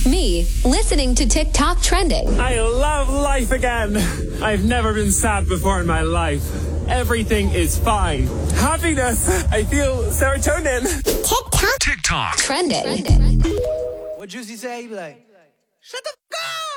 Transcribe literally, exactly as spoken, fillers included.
me listening to TikTok trending. I love life again. I've never been sad before in my life. Everything is fine. Happiness. I feel serotonin. TikTok. TikTok. Trending. What Juicy say? He be like, shut the fuck up!